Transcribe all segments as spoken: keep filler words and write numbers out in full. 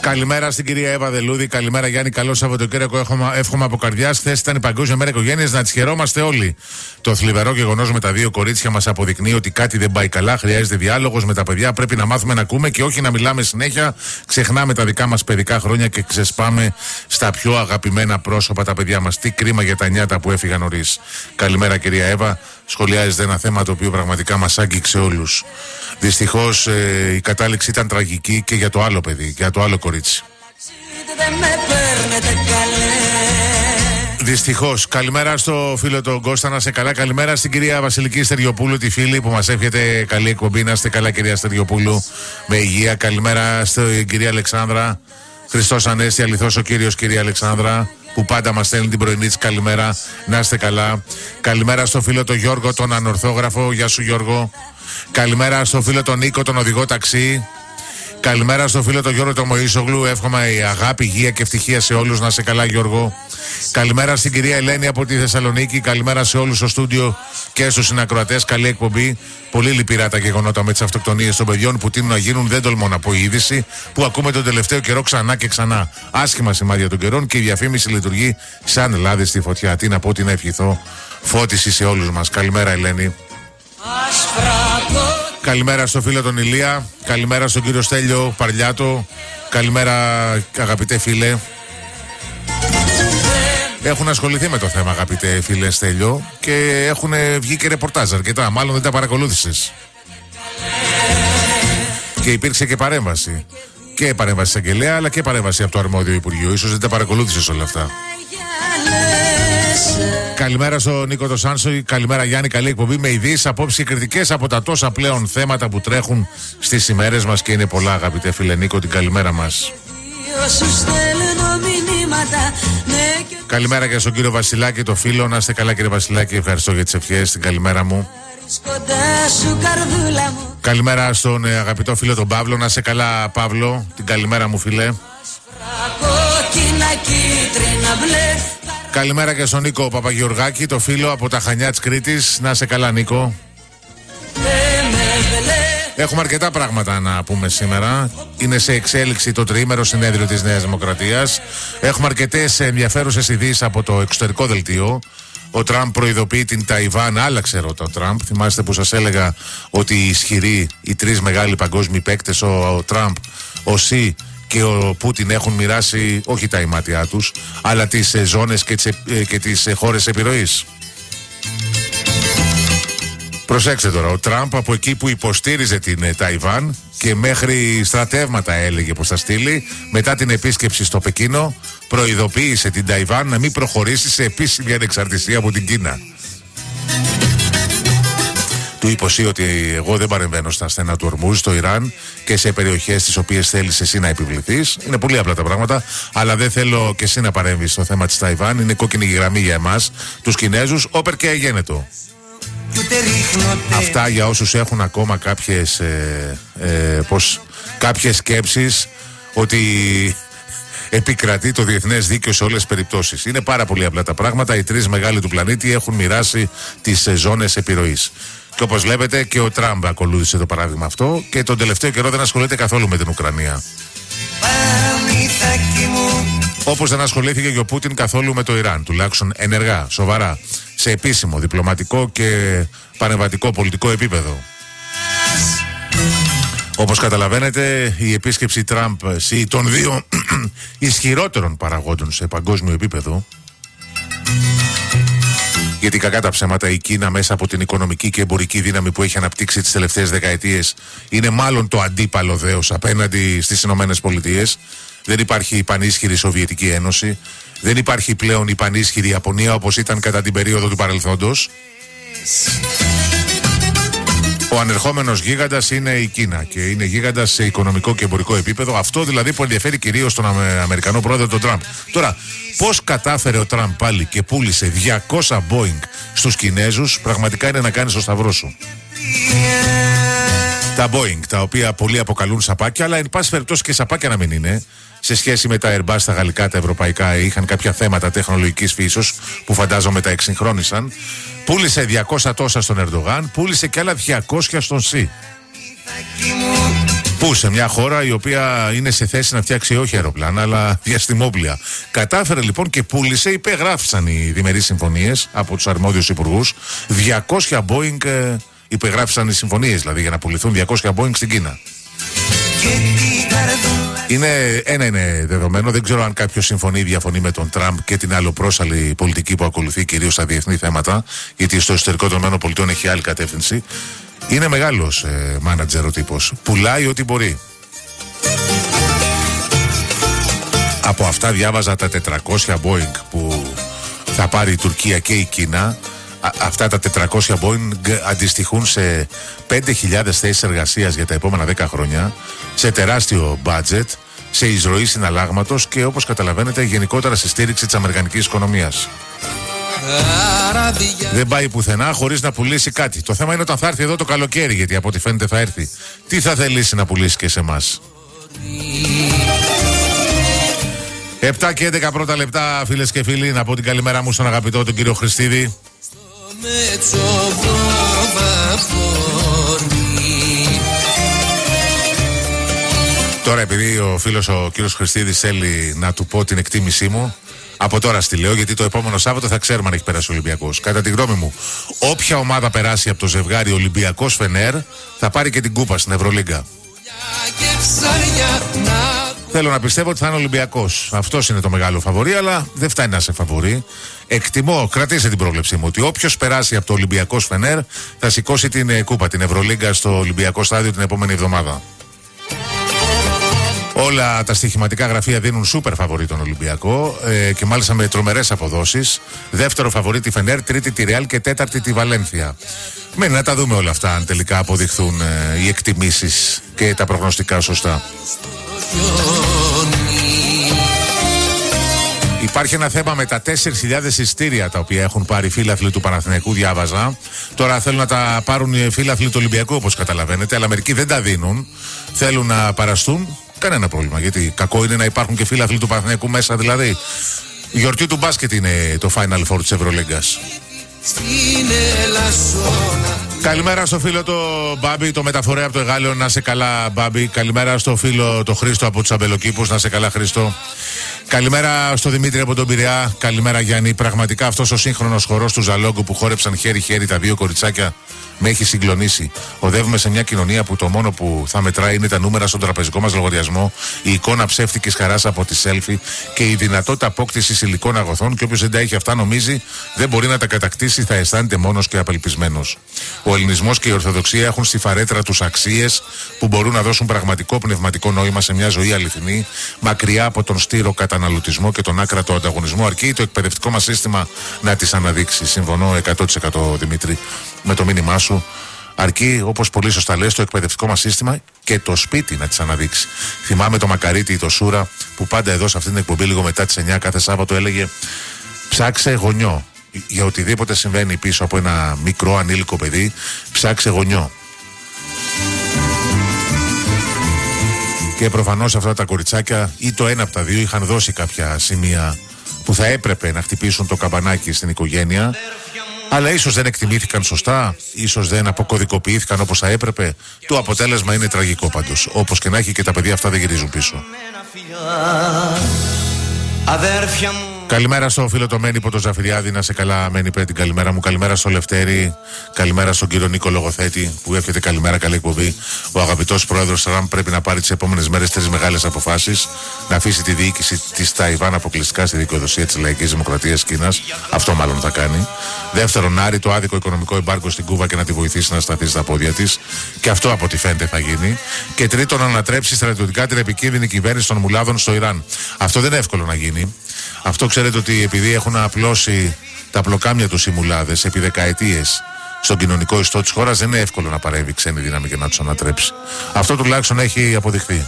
Καλημέρα στην κυρία Εύα Δελούδη. Καλημέρα Γιάννη. Καλό Σαββατοκύριακο. Εύχομαι, εύχομαι από καρδιάς. Χθες ήταν η Παγκόσμια Μέρα Οικογένειας. Να τις χαιρόμαστε όλοι. Το θλιβερό γεγονός με τα δύο κορίτσια μας αποδεικνύει ότι κάτι δεν πάει καλά. Χρειάζεται διάλογος με τα παιδιά. Πρέπει να μάθουμε να ακούμε και όχι να μιλάμε συνέχεια. Ξεχνάμε τα δικά μας παιδικά χρόνια και ξεσπάμε στα πιο αγαπημένα πρόσωπα τα παιδιά μας. Τι κρίμα για τα νιάτα που έφυγαν νωρίς. Καλημέρα κυρία Εύα. Σχολιάζεται ένα θέμα το οποίο πραγματικά μας άγγιξε όλους. Δυστυχώς ε, η κατάληξη ήταν τραγική και για το άλλο παιδί, για το άλλο κορίτσι. Δυστυχώς. Καλημέρα στο φίλο τον Κώστα, να σε καλά. Καλημέρα στην κυρία Βασιλική Στεριοπούλου, τη φίλη που μας εύχεται καλή εκπομπή. Να είστε καλά κυρία Στεριοπούλου, με υγεία. Καλημέρα στην κυρία Αλεξάνδρα. Χριστός Ανέστη, αληθώς ο Κύριος, κυρία Αλεξάνδρα, που πάντα μας στέλνει την πρωινή της καλημέρα. Να είστε καλά. Καλημέρα στο φίλο τον Γιώργο, τον ανορθόγραφο. Γεια σου Γιώργο. Καλημέρα στο φίλο τον Νίκο, τον οδηγό ταξί. Καλημέρα στο φίλο τον Γιώργο τον Μωΐσογλου. Εύχομαι η αγάπη, υγεία και ευτυχία σε όλους. Να είστε καλά Γιώργο. Καλημέρα στην κυρία Ελένη από τη Θεσσαλονίκη. Καλημέρα σε όλους στο στούντιο και στους συνακροατές. Καλή εκπομπή. Πολύ λυπηρά τα γεγονότα με τις αυτοκτονίες των παιδιών που τείνουν να γίνουν. Δεν τολμώ να πω η είδηση που ακούμε τον τελευταίο καιρό ξανά και ξανά. Άσχημα σημάδια των καιρών και η διαφήμιση λειτουργεί σαν λάδι στη φωτιά. Τι να πω, τι να ευχηθώ. Φώτιση σε όλους μας. Καλημέρα Ελένη. Καλημέρα στο φίλο τον Ηλία. Καλημέρα στον κύριο Στέλιο Παρλιάτο. Καλημέρα αγαπητέ φίλε. Έχουν ασχοληθεί με το θέμα αγαπητέ φίλε Στέλιο και έχουν βγει και ρεπορτάζ αρκετά. Μάλλον δεν τα παρακολούθησες. Και υπήρξε και παρέμβαση. Και παρέμβαση εισαγγελέα αλλά και παρέμβαση από το αρμόδιο Υπουργείο. Ίσως δεν τα παρακολούθησες όλα αυτά. Καλημέρα στον Νίκο το Σάνσο. Καλημέρα Γιάννη, καλή εκπομπή με ειδήσεις, απόψεις και κριτικές από τα τόσα πλέον θέματα που τρέχουν στις ημέρες μας και είναι πολλά αγαπητέ φίλε Νίκο, την καλημέρα μας. Καλημέρα και στον κύριο Βασιλάκη το φίλο. Να είστε καλά κύριε Βασιλάκη, ευχαριστώ για τις ευχές, την καλημέρα μου. Καλημέρα στον ε, αγαπητό φίλο τον Παύλο. Να είστε καλά Παύλο, την καλημέρα μου φίλε. Καλημέρα και στον Νίκο Παπαγεωργάκη, το φίλο από τα Χανιά της Κρήτης. Να σε καλά Νίκο. Έχουμε αρκετά πράγματα να πούμε σήμερα. Είναι σε εξέλιξη το τριήμερο συνέδριο της Νέας Δημοκρατίας. Έχουμε αρκετές ενδιαφέρουσες ειδήσεις από το εξωτερικό δελτίο. Ο Τραμπ προειδοποιεί την Ταϊβάν. Άλλαξε ρώτα ο Τραμπ. Θυμάστε που σας έλεγα ότι οι ισχυροί, οι τρεις μεγάλοι παγκόσμιοι παίκτες, ο, ο Τραμπ, ο Σι και ο Πούτιν έχουν μοιράσει όχι τα ημάτια τους, αλλά τις ε, ζώνες και τις, ε, και τις ε, χώρες επιρροής. Προσέξτε τώρα, ο Τραμπ από εκεί που υποστήριζε την ε, Ταϊβάν και μέχρι στρατεύματα έλεγε πως θα στείλει, μετά την επίσκεψη στο Πεκίνο προειδοποίησε την Ταϊβάν να μην προχωρήσει σε επίσημη ανεξαρτησία από την Κίνα. Του είπε ότι εγώ δεν παρεμβαίνω στα στενά του Ορμούζ, στο Ιράν και σε περιοχές τις οποίες θέλεις εσύ να επιβληθείς. Είναι πολύ απλά τα πράγματα, αλλά δεν θέλω και εσύ να παρέμβεις στο θέμα της Ταϊβάν. Είναι κόκκινη γραμμή για εμάς, τους Κινέζους, όπερ και αγένετο. Αυτά για όσους έχουν ακόμα κάποιες, ε, ε, πως, κάποιες σκέψεις ότι επικρατεί το διεθνές δίκαιο σε όλες τις περιπτώσεις. Είναι πάρα πολύ απλά τα πράγματα. Οι τρεις μεγάλοι του πλανήτη έχουν μοιράσει τις ε, ζώνες επιρροής. Και όπως βλέπετε και ο Τραμπ ακολούθησε το παράδειγμα αυτό και τον τελευταίο καιρό δεν ασχολείται καθόλου με την Ουκρανία. Όπως δεν ασχολήθηκε και ο Πούτιν καθόλου με το Ιράν, τουλάχιστον ενεργά, σοβαρά, σε επίσημο, διπλωματικό και παρεμβατικό πολιτικό επίπεδο. Όπως καταλαβαίνετε, η επίσκεψη Τραμπ των δύο ισχυρότερων παραγόντων σε παγκόσμιο επίπεδο, γιατί κακά τα ψέματα η Κίνα μέσα από την οικονομική και εμπορική δύναμη που έχει αναπτύξει τις τελευταίες δεκαετίες είναι μάλλον το αντίπαλο δέος απέναντι στις Ηνωμένες Πολιτείες. Δεν υπάρχει η πανίσχυρη Σοβιετική Ένωση, δεν υπάρχει πλέον η πανίσχυρη Ιαπωνία όπως ήταν κατά την περίοδο του παρελθόντος. Ο ανερχόμενος γίγαντας είναι η Κίνα και είναι γίγαντας σε οικονομικό και εμπορικό επίπεδο. Αυτό δηλαδή που ενδιαφέρει κυρίως τον Αμερικανό πρόεδρο τον Τραμπ. Τώρα, πώς κατάφερε ο Τραμπ πάλι και πούλησε διακόσια Boeing στους Κινέζους, πραγματικά είναι να κάνεις το σταυρό σου. Τα Boeing, τα οποία πολλοί αποκαλούν σαπάκια, αλλά εν πάση περιπτώσει και σαπάκια να μην είναι, σε σχέση με τα Airbus, τα γαλλικά, τα ευρωπαϊκά, είχαν κάποια θέματα τεχνολογικής φύσεως που φαντάζομαι τα εξυγχρόνισαν. Πούλησε διακόσια τόσα στον Ερντογάν, πούλησε και άλλα διακόσια στον Σι. Πού σε μια χώρα η οποία είναι σε θέση να φτιάξει όχι αεροπλάνα αλλά διαστημόπλια. Κατάφερε λοιπόν και πούλησε, υπεγράφησαν οι διμερείς συμφωνίες από τους αρμόδιους υπουργούς. διακόσια Boeing ε, υπεγράφησαν οι συμφωνίες, δηλαδή για να πουληθούν διακόσια Boeing στην Κίνα. Είναι, ένα είναι δεδομένο, δεν ξέρω αν κάποιος συμφωνεί ή διαφωνεί με τον Τραμπ και την αλλοπρόσαλη πολιτική που ακολουθεί κυρίως στα διεθνή θέματα, γιατί στο εσωτερικό των ΗΠΑ έχει άλλη κατεύθυνση. Είναι μεγάλος ε, μάνατζερ ο τύπος. Πουλάει ό,τι μπορεί. Από αυτά διάβαζα τα τετρακόσια Boeing που θα πάρει η Τουρκία και η Κίνα. Α, αυτά τα τετρακόσια Boeing αντιστοιχούν σε πέντε χιλιάδες θέσεις εργασίας για τα επόμενα δέκα χρόνια, σε τεράστιο budget, σε εισρωή συναλλάγματος και, όπως καταλαβαίνετε, γενικότερα στη στήριξη της αμερικανικής οικονομίας. Δεν πάει πουθενά χωρίς να πουλήσει κάτι. Το θέμα είναι όταν θα έρθει εδώ το καλοκαίρι, γιατί από ό,τι φαίνεται θα έρθει. Τι θα θελήσει να πουλήσει και σε εμάς. επτά και έντεκα πρώτα λεπτά, φίλες και φίλοι. Να πω την καλημέρα μου στον αγαπητό τον κύριο Χριστίδη. Τώρα, επειδή ο φίλος ο κύριος Χριστίδης θέλει να του πω την εκτίμησή μου, από τώρα στη λέω, γιατί το επόμενο Σάββατο θα ξέρουμε αν έχει περάσει ο Ολυμπιακός. Κατά τη γνώμη μου, όποια ομάδα περάσει από το ζευγάρι Ολυμπιακός Φενέρ θα πάρει και την κούπα στην Ευρωλίγκα. Θέλω να πιστεύω ότι θα είναι Ολυμπιακός. Αυτός είναι το μεγάλο φαβορί, αλλά δεν φτάνει να είσαι φαβορί. Εκτιμώ, κρατήστε την πρόβλεψή μου, ότι όποιος περάσει από το Ολυμπιακός Φενέρ θα σηκώσει την κούπα, την Ευρωλίγκα, στο Ολυμπιακό στάδιο την επόμενη εβδομάδα. Όλα τα στοιχηματικά γραφεία δίνουν σούπερ φαβορί τον Ολυμπιακό ε, και μάλιστα με τρομερές αποδόσεις. Δεύτερο φαβορί τη Φενέρ, τρίτη τη Ρεάλ και τέταρτη τη Βαλένθια. Μένει να τα δούμε όλα αυτά αν τελικά αποδειχθούν ε, οι εκτιμήσεις και τα προγνωστικά σωστά. Υπάρχει ένα θέμα με τα τέσσερις χιλιάδες εισιτήρια τα οποία έχουν πάρει φίλαθλοι του Παναθηναϊκού, διάβαζα. Τώρα θέλουν να τα πάρουν οι φίλαθλοι του Ολυμπιακού, όπως καταλαβαίνετε, αλλά μερικοί δεν τα δίνουν. Θέλουν να παραστούν. Κανένα πρόβλημα, γιατί κακό είναι να υπάρχουν και φίλαθλοι του Παναθηναϊκού μέσα, δηλαδή. Η γιορτή του μπάσκετ είναι το Final Four της Ευρωλίγκας. Καλημέρα στο φίλο το Μπάμπη, το μεταφορέα από το Εγάλεο, να σε καλά Μπάμπη. Καλημέρα στο φίλο το Χρήστο από τους Αμπελοκήπους, να σε καλά Χρήστο. Καλημέρα στο Δημήτρη από τον Πειραιά. Καλημέρα Γιάννη. Πραγματικά αυτός ο σύγχρονος χορός του Ζαλόγκου που χόρεψαν χέρι-χέρι τα δύο κοριτσάκια με έχει συγκλονίσει. Οδεύουμε σε μια κοινωνία που το μόνο που θα μετράει είναι τα νούμερα στον τραπεζικό μας λογαριασμό, η εικόνα ψεύτικης χαράς από τη selfie και η δυνατότητα απόκτησης υλικών αγωθών. Και όποιος δεν τα έχει αυτά νομίζει δεν μπορεί να τα κατακτήσει, θα αισθάνεται μόνος και απελπισμένος. Ο ελληνισμός και η Ορθοδοξία έχουν στη φαρέτρα τους αξίες που μπορούν να δώσουν πραγματικό πνευματικό νόημα σε μια ζωή αληθινή, μακριά από τον στήρο καταναλωτισμό και τον άκρατο ανταγωνισμό, αρκεί το εκπαιδευτικό μας σύστημα να τις αναδείξει. Συμφωνώ εκατό τοις εκατό Δημήτρη με το μήνυμά σου. Αρκεί, όπως πολύ σωστά λες, το εκπαιδευτικό μας σύστημα και το σπίτι να τις αναδείξει. Θυμάμαι το Μακαρίτη ή το Σούρα που πάντα εδώ σε αυτή την εκπομπή, λίγο μετά τις εννιά κάθε Σάββατο, έλεγε ψάξε γονιό. Για οτιδήποτε συμβαίνει πίσω από ένα μικρό ανήλικο παιδί, ψάξε γονιό. Και προφανώς αυτά τα κοριτσάκια ή το ένα από τα δύο είχαν δώσει κάποια σημεία που θα έπρεπε να χτυπήσουν το καμπανάκι στην οικογένεια, αλλά ίσως δεν εκτιμήθηκαν σωστά, ίσως δεν αποκωδικοποιήθηκαν όπως θα έπρεπε. Το αποτέλεσμα είναι τραγικό πάντως. Όπως και να έχει, και τα παιδιά αυτά δεν γυρίζουν πίσω. Αδέρφια μου. Καλημέρα στο φίλο το Μένι από το Ζαφυριάδη, να σε καλά Μένι, πέ την καλημέρα μου. Καλημέρα στο Λευτέρη, καλημέρα στον κύριο Νίκο Λογοθέτη που εύχεται καλημέρα, καλή εκπομπή. Ο αγαπητός πρόεδρος Τραμπ πρέπει να πάρει τις επόμενες μέρες τρεις μεγάλες αποφάσεις. Να αφήσει τη διοίκηση της Ταϊβάν αποκλειστικά στη δικαιοδοσία της Λαϊκής Δημοκρατίας Κίνας. Αυτό μάλλον θα κάνει. Δεύτερον, να άρει το άδικο οικονομικό εμπάργκο στην Κούβα και να τη βοηθήσει να σταθεί στα πόδια της. Και αυτό από ό,τι φαίνεται θα γίνει. Και τρίτον, να ανατρέψει στρατιωτικά την επικίνδυνη κυβέρνηση των μουλάδων στο Ιράν. Αυτό δεν είναι εύκολο να γίνει. Αυτό ξέρετε ότι επειδή έχουν απλώσει τα πλοκάμια τους οι μουλάδες επί δεκαετίες στον κοινωνικό ιστό της χώρας, δεν είναι εύκολο να παρέμβει ξένη δύναμη και να τους ανατρέψει. Αυτό τουλάχιστον έχει αποδειχθεί.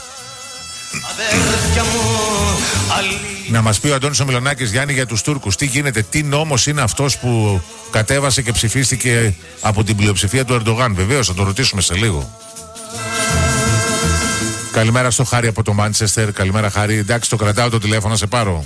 Να μας πει ο Αντώνης ο Μιλονάκης, Γιάννη, για τους Τούρκους. Τι γίνεται, τι νόμος είναι αυτός που κατέβασε και ψηφίστηκε από την πλειοψηφία του Ερντογάν? Βεβαίως, θα το ρωτήσουμε σε λίγο. Καλημέρα στο Χάρη από το Μάντσεστερ. Καλημέρα Χάρη. Εντάξει, το κρατάω το τηλέφωνο, σε πάρω.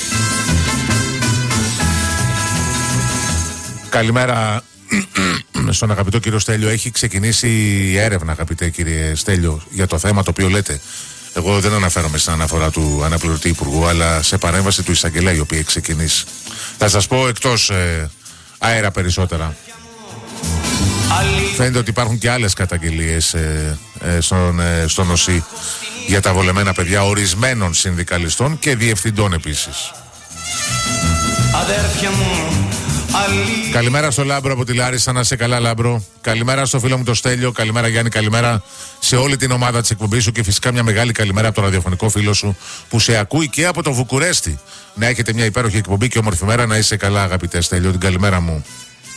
Καλημέρα στον αγαπητό κύριο Στέλιο. Έχει ξεκινήσει η έρευνα, αγαπητέ κύριε Στέλιο, για το θέμα το οποίο λέτε. Εγώ δεν αναφέρομαι στην αναφορά του αναπληρωτή υπουργού, αλλά σε παρέμβαση του εισαγγελέα, η οποία έχει ξεκινήσει. Θα σας πω εκτός ε, αέρα περισσότερα. Φαίνεται ότι υπάρχουν και άλλες καταγγελίες ε, ε, στον, ε, στον ΟΣΥ για τα βολεμένα παιδιά ορισμένων συνδικαλιστών και διευθυντών επίσης. Αδέρφια μου, αλή... Καλημέρα στο Λάμπρο από τη Λάρισα, να είσαι καλά Λάμπρο. Καλημέρα στο φίλο μου το Στέλιο. Καλημέρα Γιάννη, καλημέρα σε όλη την ομάδα της εκπομπής σου και φυσικά μια μεγάλη καλημέρα από το ραδιοφωνικό φίλο σου που σε ακούει και από το Βουκουρέστι. Να έχετε μια υπέροχη εκπομπή και όμορφη μέρα. Να είσαι καλά αγαπητέ Στέλιο, την καλημέρα μου.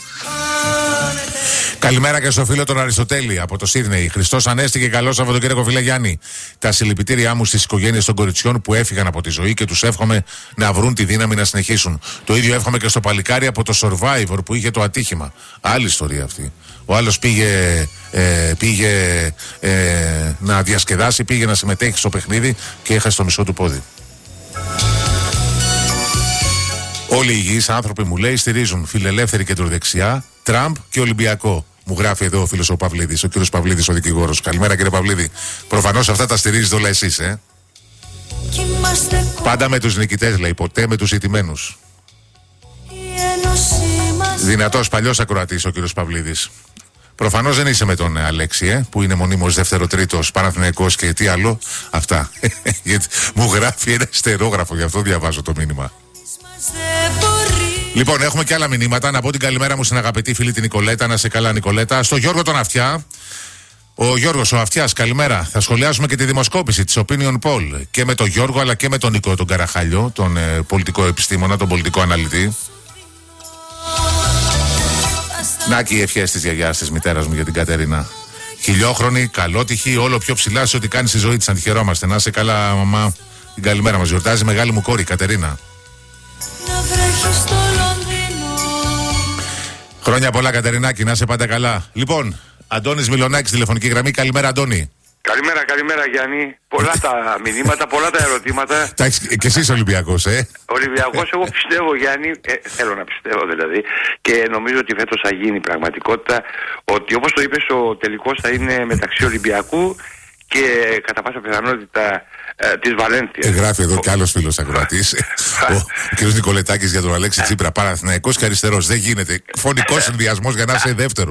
Καλημέρα και στο φίλο τον Αριστοτέλη από το Σίδνεϊ. Χριστός Ανέστη και καλό Σαββατοκύριακο, φίλε Γιάννη. Τα συλληπιτήριά μου στις οικογένειες των κοριτσιών που έφυγαν από τη ζωή και τους εύχομαι να βρουν τη δύναμη να συνεχίσουν. Το ίδιο εύχομαι και στο παλικάρι από το Survivor που είχε το ατύχημα. Άλλη ιστορία αυτή. Ο άλλος πήγε, ε, πήγε ε, να διασκεδάσει, πήγε να συμμετέχει στο παιχνίδι και έχασε το μισό του πόδι. Όλοι οι υγιείς άνθρωποι, μου λέει, στηρίζουν φιλελεύθερη κεντροδεξιά, Τραμπ και Ολυμπιακό. Μου γράφει εδώ ο φίλος ο Παυλίδης, ο κύριος Παυλίδης, ο δικηγόρος. Καλημέρα κύριε Παυλίδη. Προφανώς αυτά τα στηρίζετε όλα εσείς, ε. Πάντα με τους νικητές, λέει, ποτέ με τους ηττημένους. Δυνατός παλιός ακροατής ο κύριος Παυλίδης. Προφανώς δεν είσαι με τον Αλέξη, ε, που είναι μονίμως δεύτερο-τρίτος Παναθηναϊκός και τι άλλο. Αυτά. Μου γράφει ένα στερόγραφο, γι' αυτό διαβάζω το μήνυμα. Λοιπόν, έχουμε και άλλα μηνύματα. Να πω την καλημέρα μου στην αγαπητή φίλη την Νικολέτα. Να σε καλά, Νικολέτα. Στο Γιώργο τον Αυτιά. Ο Γιώργος ο Αυτιάς, καλημέρα. Θα σχολιάσουμε και τη δημοσκόπηση της Opinion Poll και με τον Γιώργο αλλά και με τον Νικό τον Καραχάλιο, τον ε, πολιτικό επιστήμονα, τον πολιτικό αναλυτή. Να και οι ευχές της γιαγιάς της μητέρας μου για την Κατερίνα. Χιλιόχρονη, καλότυχη, όλο πιο ψηλά σε ό,τι κάνει στη ζωή της. Αν χαιρόμαστε. Να σε καλά, μαμά. Την καλημέρα μας γιορτάζει μεγάλη μου κόρη, Κατερίνα. Χρόνια πολλά, Κατερινάκη, να είσαι πάντα καλά. Λοιπόν, Αντώνης Μιλονάκης, τηλεφωνική γραμμή. Καλημέρα, Αντώνη. Καλημέρα, καλημέρα, Γιάννη. Πολλά τα μηνύματα, πολλά τα ερωτήματα. Και εσύ Ολυμπιακός, ε. Ολυμπιακός, εγώ πιστεύω, Γιάννη, ε, θέλω να πιστεύω δηλαδή, και νομίζω ότι φέτος θα γίνει πραγματικότητα, ότι όπως το είπες, ο τελικός θα είναι μεταξύ Ολυμπιακού και κατά πάσα πιθανότητα ε, της Βαλένθιας. Ε, γράφει εδώ κι άλλος φίλος ακροατής, ο, ο κ. Νικολετάκης για τον Αλέξη Τσίπρα, Παναθηναϊκός και αριστερός. Δεν γίνεται. Φωνικός συνδυασμός για να είσαι δεύτερος.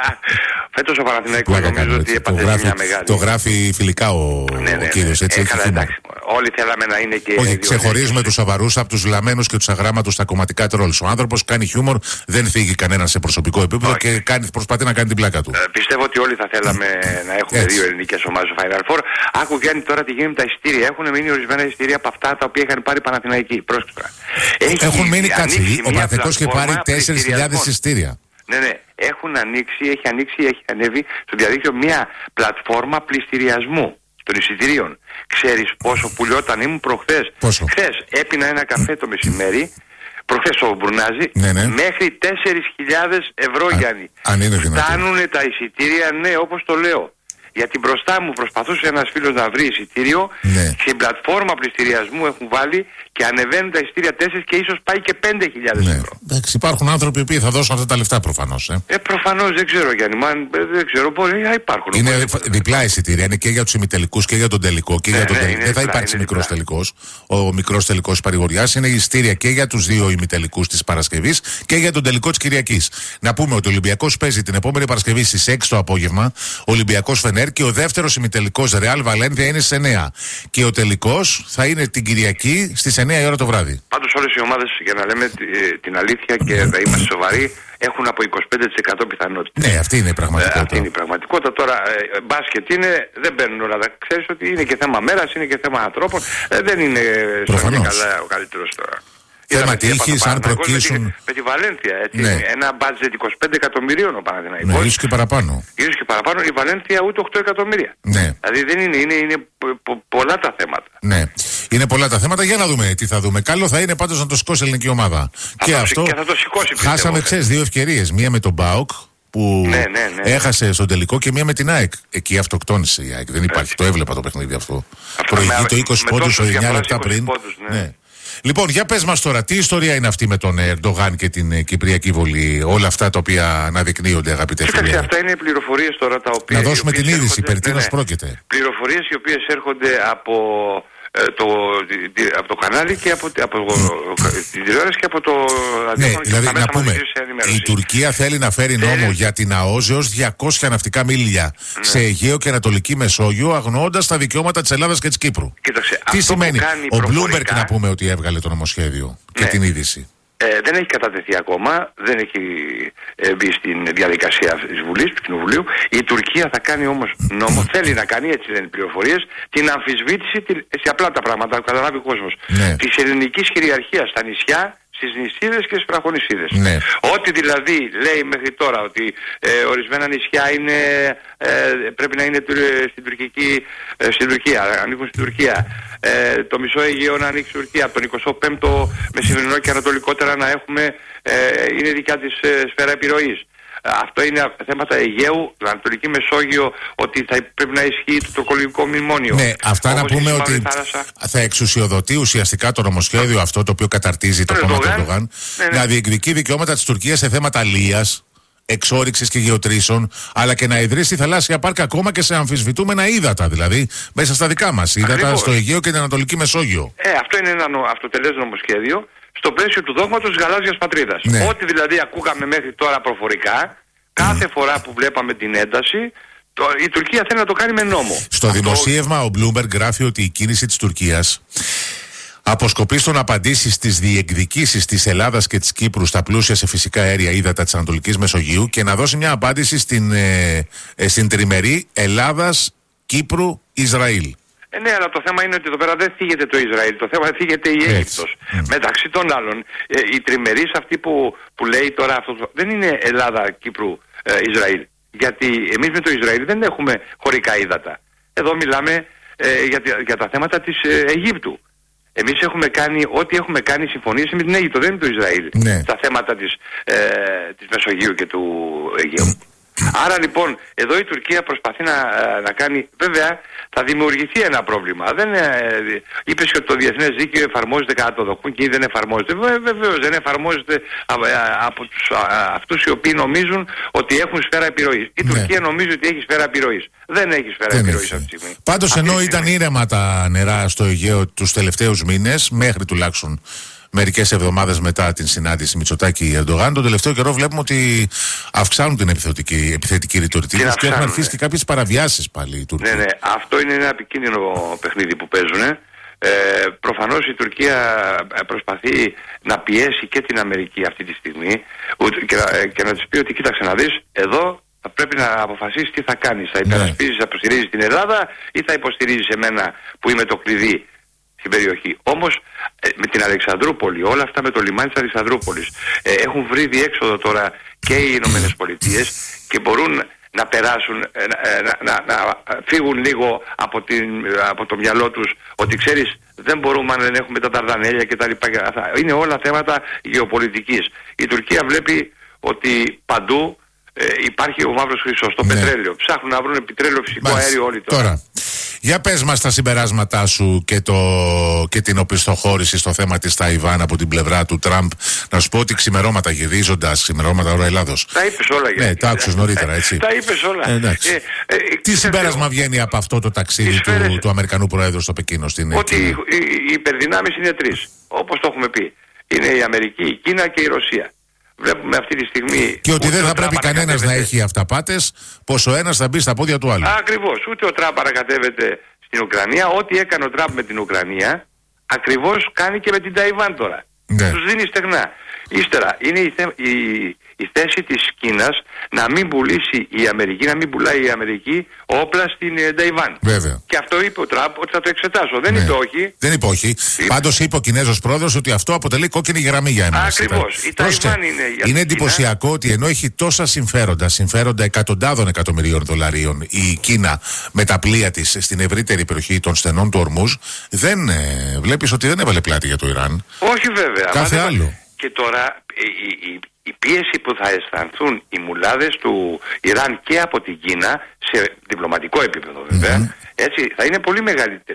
Φέτος ο Παναθηναϊκός νομίζω ότι έπαθε μια μεγάλη. Το γράφει φιλικά ο, ναι, ναι, ο κύριος, έτσι. Ε, καλά, εντάξει, όλοι θέλαμε να είναι και. Όχι, ξεχωρίζουμε τους σοβαρούς από τους λαμένους και τους αγράμματους στα κομματικά τρόλς. Ο άνθρωπος κάνει χιούμορ, δεν φύγει κανένα σε προσωπικό επίπεδο. Όχι. Και κάνει, προσπαθεί να κάνει την πλάκα του. Ε, πιστεύω ότι όλοι θα θέλαμε να έχουμε έτσι. Δύο ελληνικές ομάδες στο Final Four. Άκου, Γιάννη, τώρα τι γίνεται με τα εισιτήρια. Έχουν μείνει ορισμένα εισιτήρια από αυτά τα οποία είχαν πάρει Παναθηναϊκοί. Πρόσεξα. Έχουν μείνει κάτι. Ο Παναθηναϊκός είχε πάρει τέσσερις χιλιάδες εισιτήρια. Ναι, ναι. Έχουν ανοίξει, έχει ανοίξει, έχει ανέβει στο διαδίκτυο μια πλατφόρμα πληστηριασμού των εισιτηρίων. Ξέρεις πόσο πουλιόταν? Ήμουν προχθές. Χθες έπινα ένα καφέ το μεσημέρι, προχθές στο Μπουρνάζι, ναι, ναι. μέχρι τέσσερις χιλιάδες ευρώ, Α, Γιάννη. Αν είναι δυνατόν. Φτάνουνε τα εισιτήρια, ναι, όπως το λέω. Γιατί μπροστά μου προσπαθούσε ένας φίλος να βρει εισιτήριο, ναι. στην πλατφόρμα πληστηριασμού έχουν βάλει και ανεβαίνουν τα εισιτήρια τέσσερα και ίσως πάει και πέντε χιλιάδες ναι. ευρώ. Εντάξει, υπάρχουν άνθρωποι που θα δώσουν αυτά τα λεφτά προφανώς. Ε, ε προφανώς δεν ξέρω, Γιάννη, man, δεν ξέρω, μπορεί να υπάρχουν. Είναι μπορεί, διπλά εισιτήρια, είναι και για τους ημιτελικούς και για τον τελικό. Και ναι, για τον ναι, τελικό. Δεν θα υπάρξει μικρός τελικός. Ο μικρός τελικός παρηγοριάς είναι εισιτήρια και για τους δύο ημιτελικούς της Παρασκευής και για τον τελικό της Κυριακής. Να πούμε ότι ο Ολυμπιακός παίζει την επόμενη Παρασκευή στις έξι το απόγευμα. Ολυμπιακός Φενέρ. Και ο δεύτερος ημιτελικός Ρεάλ Βαλένθια είναι στις εννιά. Και ο τελικός θα είναι την Κυριακή στις εννιά η ώρα το βράδυ. Πάντως όλες οι ομάδες, για να λέμε την αλήθεια και να είμαστε σοβαροί, έχουν από είκοσι πέντε τοις εκατό πιθανότητα. Ναι, αυτή είναι η πραγματικότητα. Ε, αυτή είναι η πραγματικότητα. Τώρα, ε, μπάσκετ είναι, δεν μπαίνουν όλα. Ξέρεις ότι είναι και θέμα μέρας, είναι και θέμα ανθρώπων. Ε, δεν είναι στο καλά ο καλύτερος τώρα. Θέμα τύχης, αν προκύσουν. Με τη, με τη Βαλένθια, έτσι. Ναι. Ένα μπάτζετ είκοσι πέντε εκατομμυρίων ο Παναθηναϊκός. Ναι, ίσως και παραπάνω. Ίσως και παραπάνω. Η Βαλένθια ούτε οκτώ εκατομμύρια. Ναι. Δηλαδή δεν είναι, είναι, είναι πο, πολλά τα θέματα. Ναι. Είναι πολλά τα θέματα. Για να δούμε τι θα δούμε. Καλό θα είναι πάντως να το σηκώσει η ελληνική ομάδα. Α, και αυτό. Και θα το σηκώσει, χάσαμε, ξέρεις, δύο ευκαιρίες. Μία με τον ΠΑΟΚ που ναι, ναι, ναι. έχασε στον τελικό και μία με την ΑΕΚ. Εκεί αυτοκτόνησε η ΑΕΚ. Δεν υπάρχει. Το έβλεπα το παιχνίδι αυτό. Προηγεί το είκοσι πόντους εννιά λεπτά πριν. Πόντους, ναι. Ναι. Λοιπόν, για πες μας τώρα, τι ιστορία είναι αυτή με τον Ερντογάν και την Κυπριακή Βολή, όλα αυτά τα οποία αναδεικνύονται, αγαπητέ φίλε? Κοίταξε, αυτά είναι πληροφορίες τώρα τα οποίες. Να δώσουμε την είδηση, περί τίνος πρόκειται. Πληροφορίες οι οποίες έρχονται από. Το, από το κανάλι και από, από την τηλεόραση και από το ναι, δηλαδή να πούμε, η Τουρκία θέλει να φέρει νόμο θέλει... για την ΑΟΖ έως διακόσια ναυτικά μίλια ναι. σε Αιγαίο και Ανατολική Μεσόγειο, αγνοώντας τα δικαιώματα της Ελλάδας και της Κύπρου. Κοίταξε, τι σημαίνει? Ο Bloomberg προφορικά... να πούμε ότι έβγαλε το νομοσχέδιο ναι. και την είδηση. Ε, δεν έχει κατατεθεί ακόμα, δεν έχει ε, μπει στην διαδικασία της Βουλής, του Κοινοβουλίου. Η Τουρκία θα κάνει όμως νόμο, θέλει να κάνει, έτσι λένε οι πληροφορίες, την αμφισβήτηση, τη, σε απλά τα πράγματα, το καταλάβει ο κόσμος, ναι. της ελληνικής κυριαρχίας στα νησιά, στις νησίδες και στις βραχονησίδες. Ναι. Ό,τι δηλαδή λέει μέχρι τώρα ότι ε, ορισμένα νησιά είναι, ε, πρέπει να είναι στην, τουρκική, ε, στην Τουρκία, ανήκουν στην Τουρκία. Ε, το μισό Αιγαίο να ανοίξει στην Τουρκία, από τον εικοστό πέμπτο μεσημερινό και ανατολικότερα να έχουμε, ε, είναι δικιά της ε, σφαίρα επιρροής. Αυτό είναι θέματα Αιγαίου, Ανατολική Μεσόγειο, ότι θα πρέπει να ισχύει το τουρκολογικό μνημόνιο. Ναι, αυτά όπως να πούμε ότι θάλασσα. Θα εξουσιοδοτεί ουσιαστικά το νομοσχέδιο αυτό το οποίο καταρτίζει το κόμμα του Ερντογάν ναι, ναι. να διεκδικεί δικαιώματα της Τουρκίας σε θέματα αλίας, εξόριξης και γεωτρήσεων, αλλά και να ιδρύσει θαλάσσια πάρκα ακόμα και σε αμφισβητούμενα ύδατα, δηλαδή μέσα στα δικά μας ύδατα, ακριβώς. στο Αιγαίο και την Ανατολική Μεσόγειο. Ε, αυτό είναι ένα αυτοτελές νομοσχέδιο. Στο πλαίσιο του δόγματος της γαλάζιας πατρίδας. Ναι. Ό,τι δηλαδή ακούγαμε μέχρι τώρα προφορικά, κάθε mm. φορά που βλέπαμε την ένταση, το, η Τουρκία θέλει να το κάνει με νόμο. Στο αυτό... δημοσίευμα ο Bloomberg γράφει ότι η κίνηση της Τουρκίας αποσκοπεί στο να απαντήσει στις διεκδικήσεις της Ελλάδας και της Κύπρου στα πλούσια σε φυσικά αέρια ύδατα της Ανατολικής Μεσογείου και να δώσει μια απάντηση στην, ε, ε, στην τριμερή Ελλάδας, Κύπρου, Ισραήλ. Ε, ναι, αλλά το θέμα είναι ότι εδώ πέρα δεν θίγεται το Ισραήλ, το θέμα θίγεται η Αίγυπτος. Mm. Μεταξύ των άλλων, ε, η τριμερής αυτή που, που λέει τώρα αυτό, δεν είναι Ελλάδα, Κύπρου, ε, Ισραήλ. Γιατί εμείς με το Ισραήλ δεν έχουμε χωρικά ύδατα. Εδώ μιλάμε ε, για, για τα θέματα της ε, Αιγύπτου. Εμείς έχουμε κάνει, ό,τι έχουμε κάνει συμφωνίες με την Αίγυπτο, δεν είναι το Ισραήλ. Ναι. Στα θέματα της, ε, της Μεσογείου και του Αιγαίου. Άρα λοιπόν εδώ η Τουρκία προσπαθεί να, να κάνει, βέβαια θα δημιουργηθεί ένα πρόβλημα. Δεν, ε, είπες ότι το διεθνές δίκαιο εφαρμόζεται κατά το δοκούν και δεν εφαρμόζεται. Βε, βεβαίως δεν εφαρμόζεται από, από τους, α, αυτούς οι οποίοι νομίζουν ότι έχουν σφαίρα επιρροής. Η ναι. Τουρκία νομίζει ότι έχει σφαίρα επιρροής. Δεν έχει σφαίρα επιρροής αυτή τη στιγμή. Πάντως ενώ ήταν ήρεμα τα νερά στο Αιγαίο τους τελευταίους μήνες, μέχρι τουλάχιστον μερικές εβδομάδες μετά την συνάντηση Μητσοτάκη-Ερντογάν, τον τελευταίο καιρό βλέπουμε ότι αυξάνουν την επιθετική, επιθετική ρητορική και, και έχουν αρχίσει και κάποιες παραβιάσεις πάλι οι Τούρκοι. Ναι, ναι, αυτό είναι ένα επικίνδυνο παιχνίδι που παίζουν. Ε, προφανώς η Τουρκία προσπαθεί να πιέσει και την Αμερική αυτή τη στιγμή και, και να της πει ότι κοίταξε να δεις, εδώ θα πρέπει να αποφασίσεις τι θα κάνεις. Θα υπερασπίζεις, θα υποστηρίζεις την Ελλάδα ή θα υποστηρίζεις εμένα που είμαι το κλειδί στην περιοχή. Όμως ε, με την Αλεξανδρούπολη, όλα αυτά με το λιμάνι της Αλεξανδρούπολης ε, έχουν βρει διέξοδο τώρα και οι Ηνωμένες Πολιτείες και μπορούν να περάσουν, ε, να, να, να φύγουν λίγο από, την, από το μυαλό τους ότι ξέρεις δεν μπορούμε αν δεν έχουμε τα Δαρδανέλια και τα λοιπά. Είναι όλα θέματα γεωπολιτικής. Η Τουρκία βλέπει ότι παντού ε, υπάρχει ο μαύρος χρυσός, το ναι. πετρέλαιο. Ψάχνουν να βρουν πετρέλαιο, φυσικό Μάλιστα. αέριο όλοι τώρα. τώρα. Για πες μας τα συμπεράσματά σου και, το, και την οπισθοχώρηση στο θέμα της Ταϊβάν από την πλευρά του Τραμπ. Να σου πω ότι ξημερώματα γυρίζοντας, ξημερώματα ώρα Ελλάδος. Τα είπες όλα γιατί. Ναι, τα άκουσες νωρίτερα, έτσι. Τα είπες όλα. Ε, εντάξει. Ε, ε, Τι συμπέρασμα βγαίνει από αυτό το ταξίδι του, του Αμερικανού Προέδρου στο Πεκίνο? Στην ότι οι, οι, οι υπερδυνάμεις είναι τρεις, όπως το έχουμε πει. Είναι η Αμερική, η Κίνα και η Ρωσία. Βλέπουμε αυτή τη στιγμή. Και ότι δεν θα πρέπει κανένας να έχει αυταπάτες, πως ο ένας θα μπει στα πόδια του άλλου. Ακριβώς. Ούτε ο Τραμπ παρακατεύεται στην Ουκρανία. Ό,τι έκανε ο Τραμπ με την Ουκρανία, ακριβώς κάνει και με την Ταϊβάν τώρα. Ναι. Τους δίνει στεγνά. Ύστερα, είναι η, θε... η... η θέση της Κίνας να μην πουλήσει η Αμερική, να μην πουλάει η Αμερική όπλα στην ε, Ταϊβάν. Βέβαια. Και αυτό είπε ο Τραμπ ότι θα το εξετάσω. Δεν ναι. είπε όχι. Δεν είπε όχι. Είπε... Πάντως είπε ο Κινέζος πρόεδρος ότι αυτό αποτελεί κόκκινη γραμμή για εμάς. Ακριβώς. Η Ταϊβάν είναι για Είναι εντυπωσιακό Κίνα. Ότι ενώ έχει τόσα συμφέροντα, συμφέροντα εκατοντάδων εκατομμυρίων δολαρίων η Κίνα με τα πλοία της στην ευρύτερη περιοχή των στενών του Ορμούζ, δεν ε, βλέπεις ότι δεν έβαλε πλάτη για το Ιράν. Όχι βέβαια. Κάθε άλλο. Έβαλε. Και τώρα η, η, η πίεση που θα αισθανθούν οι μουλάδες του Ιράν και από την Κίνα σε διπλωματικό επίπεδο βέβαια, mm-hmm. έτσι, θα είναι πολύ μεγαλύτερη. Mm-hmm.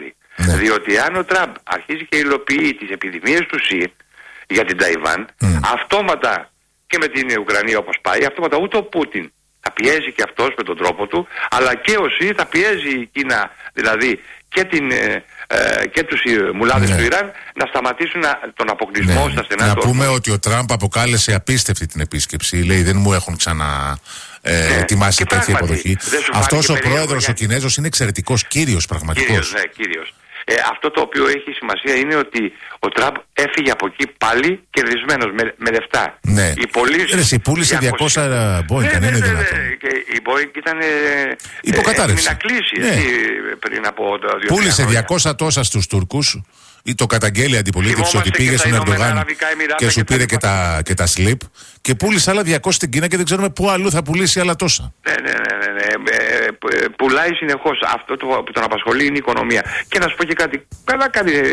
Ναι. Διότι αν ο Τραμπ αρχίζει και υλοποιεί τις επιδημίες του ΣΥ για την Ταϊβάν, mm. αυτόματα και με την Ουκρανία όπως πάει, αυτόματα ούτε ο Πούτιν θα πιέζει και αυτός με τον τρόπο του, αλλά και ο ΣΥ θα πιέζει η Κίνα, δηλαδή και, την, ε, ε, και τους μουλάδες ναι. του Ιράν να σταματήσουν να, τον αποκλεισμό ναι. στα στενά του. Να πούμε όρμα. Ότι ο Τραμπ αποκάλεσε απίστευτη την επίσκεψη. Λέει δεν μου έχουν ξανά ε, ναι. ετοιμάσει τέτοια υποδοχή. Αυτός ο πρόεδρος ο Κινέζος είναι εξαιρετικός, κύριος πραγματικός. Κύριος, ναι, κύριος. Ε, αυτό το οποίο έχει σημασία είναι ότι ο Τραμπ έφυγε από εκεί πάλι κερδισμένος με, με λεφτά. Ναι. Η πώληση πούλησε διακόσια Boeing, αν είναι δυνατόν. Και η Boeing ήταν υποκατάρρευση. Ε, να κλείσει ναι. έτσι, πριν από δύο πούλησε διακόσια τόσα στους Τούρκους. Ή το καταγγέλει η αντιπολίτευση ότι πήγε στον Ερντογάν και σου πήρε και τα, και τα slip και πούλησε άλλα διακόσια στην Κίνα και δεν ξέρουμε πού αλλού θα πουλήσει άλλα τόσα. Ναι, ναι, ναι, ναι, ναι. Ε, πουλάει συνεχώς. Αυτό το, που τον απασχολεί είναι η οικονομία. Και να σου πω και κάτι. Καλά κάνει. Ε,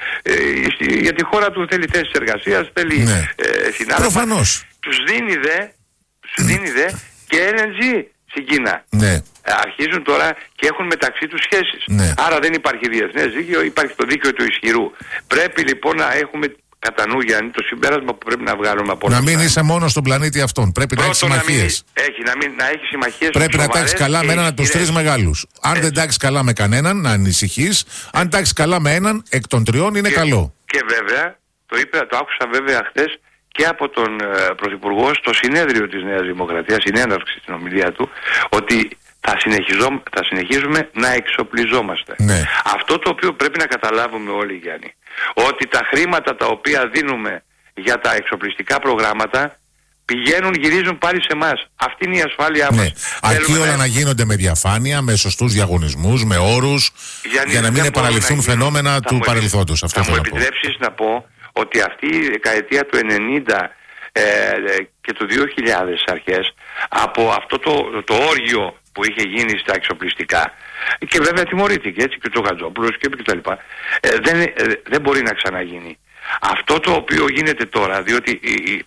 ε, για τη χώρα του θέλει θέσεις εργασίας, θέλει ναι. ε, συνάδελφα. Προφανώς. Τους δίνει δε, τους δίνει δε και ελ εν τζι στην Κίνα. Ναι. Αρχίζουν τώρα και έχουν μεταξύ τους σχέσεις. Ναι. Άρα δεν υπάρχει διεθνές δίκαιο, υπάρχει το δίκαιο του ισχυρού. Πρέπει λοιπόν να έχουμε κατά νου, Γιάννη, το συμπέρασμα που πρέπει να βγάλουμε από να μην είσαι μόνο στον πλανήτη αυτόν. Πρέπει πρώτον, να έχει συμμαχίες. Έχει, να, μην, να έχει συμμαχίες. Πρέπει να τάξει καλά με έναν από τους τρεις μεγάλους. Αν έτσι. δεν τάξει καλά με κανέναν, να ανησυχείς. Αν τάξει καλά με έναν, εκ των τριών είναι και, καλό. Και βέβαια, το, είπε, το άκουσα βέβαια χθες και από τον ε, Πρωθυπουργό στο συνέδριο της Νέας Δημοκρατίας, στην έναρξη στην ομιλία του, ότι θα, θα συνεχίζουμε να εξοπλιζόμαστε. Ναι. Αυτό το οποίο πρέπει να καταλάβουμε όλοι, Γιάννη, ότι τα χρήματα τα οποία δίνουμε για τα εξοπλιστικά προγράμματα πηγαίνουν, γυρίζουν πάλι σε εμάς. Αυτή είναι η ασφάλειά μας. Ναι. Αρκεί όλα να... να γίνονται με διαφάνεια, με σωστούς διαγωνισμούς, με όρους, Γιάννη, για να μην επαναληφθούν φαινόμενα θα του παρελθόντος. Αυτό θα μου επιτρέψεις να πω ότι αυτή η δεκαετία του ενενήντα ε, και του δύο χιλιάδες αρχές, από αυτό το, το όργιο που είχε γίνει στα εξοπλιστικά, και βέβαια τιμωρήθηκε έτσι και ο Τζογατζόπουλος και τα λοιπά, ε, δεν, ε, δεν μπορεί να ξαναγίνει. Αυτό το οποίο γίνεται τώρα, διότι οι, οι,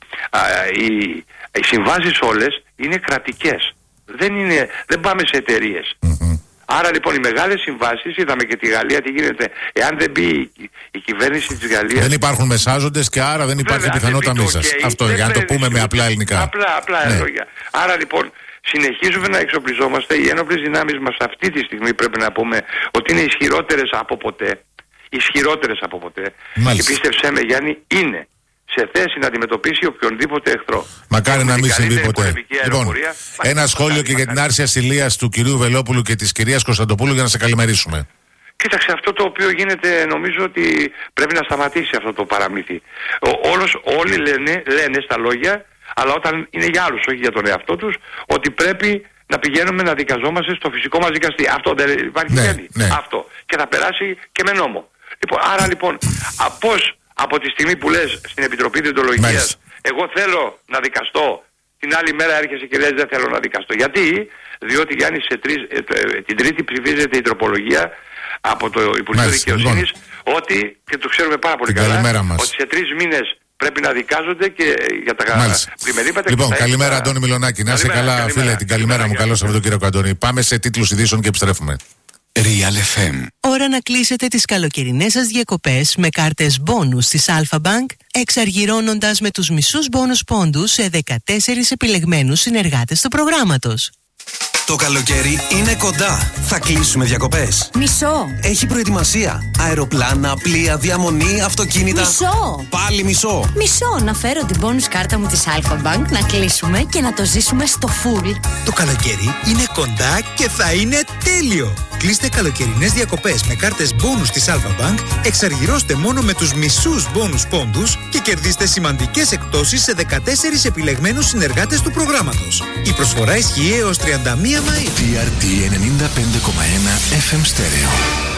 οι, οι συμβάσεις όλες είναι κρατικές. Δεν, είναι, δεν πάμε σε εταιρείες. Mm-hmm. Άρα λοιπόν οι μεγάλες συμβάσεις, είδαμε και τη Γαλλία τι γίνεται. Εάν δεν μπει η, η κυβέρνηση της Γαλλίας... Δεν υπάρχουν μεσάζοντες και άρα δεν υπάρχει βέβαια, πιθανότητα μίσας. Okay, αυτό για να το πούμε με απλά ελληνικά. Απλά, απλά ναι. λόγια. Άρα λοιπόν συνεχίζουμε να εξοπλιζόμαστε. Οι ένοπλες δυνάμεις μας αυτή τη στιγμή πρέπει να πούμε ότι είναι ισχυρότερες από ποτέ. Ισχυρότερες από ποτέ. Μάλιστα. Και πίστεψέ με, Γιάννη, είναι σε θέση να αντιμετωπίσει οποιονδήποτε εχθρό. Μακάρι να μην συμβεί ποτέ. Λοιπόν, ένα σχόλιο και για την άρση ασυλίας του κυρίου Βελόπουλου και της κυρίας Κωνσταντοπούλου για να σε καλημερίσουμε. Κοίταξε, αυτό το οποίο γίνεται, νομίζω ότι πρέπει να σταματήσει αυτό το παραμύθι. Ο, όλος, όλοι λένε, λένε στα λόγια, αλλά όταν είναι για άλλους, όχι για τον εαυτό τους, ότι πρέπει να πηγαίνουμε να δικαζόμαστε στο φυσικό μας δικαστή. Αυτό δεν υπάρχει, ναι, ναι. Αυτό. Και θα περάσει και με νόμο. Λοιπόν, άρα λοιπόν, πώς από τη στιγμή που λες στην Επιτροπή Διοντολογίας, εγώ θέλω να δικαστώ, την άλλη μέρα έρχεσαι και λες δεν θέλω να δικαστώ. Γιατί? Διότι, Γιάννη, σε τρεις, ε, ε, την Τρίτη ψηφίζεται η τροπολογία από το Υπουργείο Δικαιοσύνης, λοιπόν, ότι, και το ξέρουμε πάρα πολύ την καλά, ότι σε τρεις μήνες πρέπει να δικάζονται και για τα πλημελήματα. Λοιπόν, καλημέρα, τα... Αντώνη Μιλονάκη. Να είσαι καλά, καλημέρα, φίλε, την καλημέρα μου. Καλώς αυτό, κύριο Καντώνη. Πάμε σε τίτλους ειδήσεων και επιστρέφουμε. Real εφ εμ. Ώρα να κλείσετε τις καλοκαιρινές σας διακοπές με κάρτες μπόνους της Alpha Bank, εξαργυρώνοντας με τους μισούς μπόνους πόντους σε δεκατέσσερις επιλεγμένους συνεργάτες του προγράμματος. Το καλοκαίρι είναι κοντά. Θα κλείσουμε διακοπές. Μισό. Έχει προετοιμασία. Αεροπλάνα, πλοία, διαμονή, αυτοκίνητα. Μισό. Πάλι μισό. Μισό. Να φέρω την bonus κάρτα μου της Alpha Bank, να κλείσουμε και να το ζήσουμε στο full. Το καλοκαίρι είναι κοντά και θα είναι τέλειο. Κλείστε καλοκαιρινές διακοπές με κάρτες bonus της Alpha Bank, εξαργυρώστε μόνο με τους μισούς bonus πόντους και κερδίστε σημαντικές εκπτώσεις σε δεκατέσσερις επιλεγμένους συνεργάτες του προγράμματος. Η προσφορά ισχύει έως τριάντα μία Μαΐου. τι αρ τι ενενήντα πέντε κόμμα ένα εφ εμ Stereo.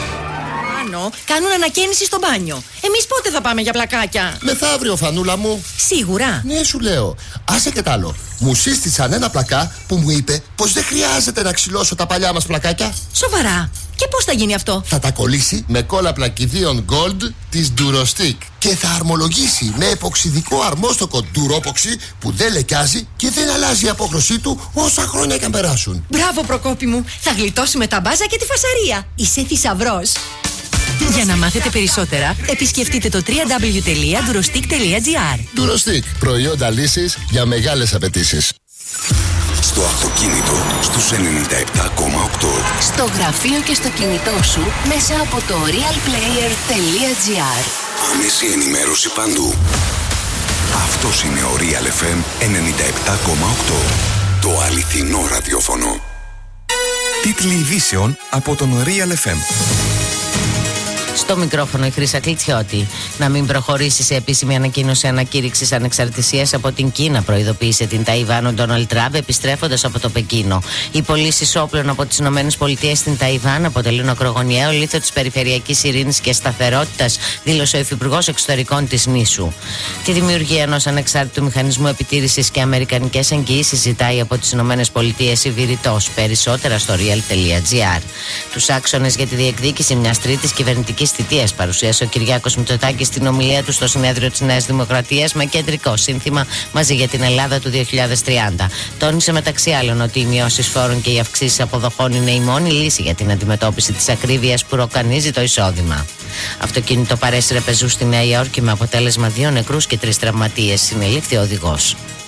Κάνουν ανακαίνιση στο μπάνιο. Εμείς πότε θα πάμε για πλακάκια? Μεθαύριο, Φανούλα μου. Σίγουρα? Ναι, σου λέω. Άσε και τ' άλλο. Μου σύστησαν ένα πλακά που μου είπε πως δεν χρειάζεται να ξυλώσω τα παλιά μας πλακάκια. Σοβαρά? Και πώς θα γίνει αυτό? Θα τα κολλήσει με κόλλα πλακιδίων Gold της Durostick και θα αρμολογήσει με εποξιδικό αρμόστοκο Duropoxy που δεν λεκιάζει και δεν αλλάζει η απόχρωσή του όσα χρόνια και αν περάσουν. Μπράβο, Προκόπη μου. Θα γλιτώσουμε τα μπάζα και τη φασαρία. Είσαι θησαυρός. Για να μάθετε περισσότερα, επισκεφτείτε το double-u double-u double-u τελεία durostic τελεία gr. Durostic, προϊόντα λύσης για μεγάλες απαιτήσεις. Στο αυτοκίνητο στους ενενήντα επτά κόμμα οκτώ. Στο γραφείο και στο κινητό σου μέσα από το real player τελεία gr. Άμεση ενημέρωση παντού. Αυτός είναι ο Real εφ εμ ενενήντα επτά κόμμα οκτώ. Το αληθινό ραδιόφωνο. Τίτλοι ειδήσεων από τον Real εφ εμ. Στο μικρόφωνο η Χρύσα Κλιτσιώτη. Να μην προχωρήσει σε επίσημη ανακοίνωση ανακήρυξης ανεξαρτησίας από την Κίνα, προειδοποίησε την Ταϊβάν ο Ντόναλντ Τραμπ επιστρέφοντας από το Πεκίνο. Οι πωλήσεις όπλων από τις ΗΠΑ στην Ταϊβάν αποτελούν ακρογωνιαίο λίθο της περιφερειακής ειρήνης και σταθερότητας, δήλωσε ο Υφυπουργός Εξωτερικών της νήσου. Τη δημιουργία ενός ανεξάρτητου μηχανισμού επιτήρησης και αμερικανικές εγγυήσεις ζητάει από τις ΗΠΑ η Βηρητός. Περισσότερα στο real τελεία gr. Τους άξονες για τη διεκδίκηση μιας τρίτης κυβερνητικής θητείας παρουσίασε ο Κυριάκος Μητσοτάκης στην ομιλία του στο συνέδριο της Νέας Δημοκρατίας με κεντρικό σύνθημα «Μαζί για την Ελλάδα του δύο χιλιάδες τριάντα». Τόνισε μεταξύ άλλων ότι οι μειώσεις φόρων και οι αυξήσεις αποδοχών είναι η μόνη λύση για την αντιμετώπιση της ακρίβειας που ροκανίζει το εισόδημα. Αυτοκίνητο παρέσυρε πεζού στη Νέα Υόρκη με αποτέλεσμα δύο νεκρούς και τρεις τραυματίες. Συνελήφθη ο οδηγός.